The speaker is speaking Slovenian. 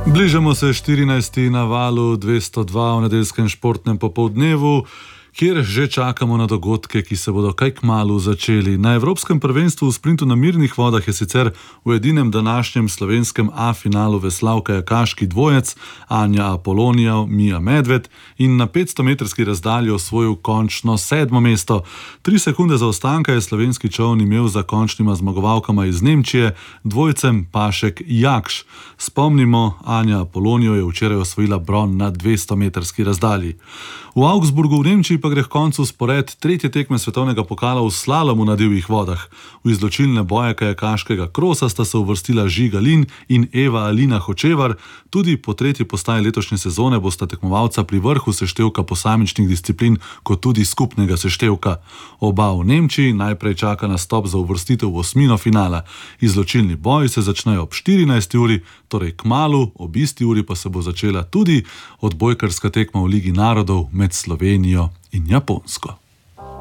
Bližamo se 14. na valu 202 v nedeljskem športnem popoldnevu, kjer že čakamo na dogodke, ki se bodo kaj kmalu začeli. Na Evropskem prvenstvu v sprintu na mirnih vodah je sicer v edinem današnjem slovenskem A-finalu veslal kajakaški dvojec Anja Apolonija, Mija Medved in na 500-metrski razdalji osvojil končno 7. mesto. 3 sekunde zaostanka je slovenski čoln imel za končnima zmagovalkama iz Nemčije, dvojcem Pašek Jakš. Spomnimo, Anja Apolonijo je včeraj osvojila bron na 200-metrski razdalji. V Augsburgu v Nemčiji pa gre k koncu spored tretje tekme svetovnega pokala v slalomu na divjih vodah. V izločilne boje kajakaškega krosa sta se uvrstila Žiga Lin in Eva Alina Hočevar. Tudi po tretji postaji letošnje sezone bosta tekmovalca pri vrhu seštevka posamičnih disciplin kot tudi skupnega seštevka. Oba v Nemčiji najprej čaka nastop za uvrstitev v osmino finala. Izločilni boji se začnejo ob 14. uri, torej kmalu, ob isti uri pa se bo začela tudi odbojkarska tekma v Ligi narodov med Slovenijo in Japonsko.